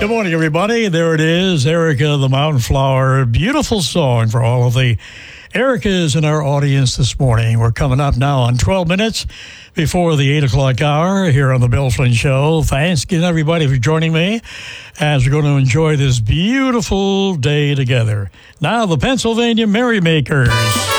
Good morning, everybody. There it is, Erica the Mountain Flower. Beautiful song for all of the Ericas in our audience this morning. We're coming up now on 12 minutes before the 8 o'clock hour here on the Bill Flynn Show. Thanks again, everybody, for joining me as we're going to enjoy this beautiful day together. Now, the Pennsylvania Merrymakers.